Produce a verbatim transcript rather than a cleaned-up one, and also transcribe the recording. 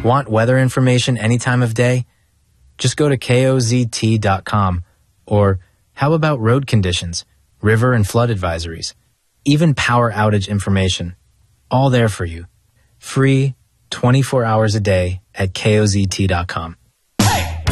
Want weather information any time of day? Just go to K O Z T dot com. Or how about road conditions, river and flood advisories, even power outage information? All there for you. Free, twenty-four hours a day at K O Z T dot com.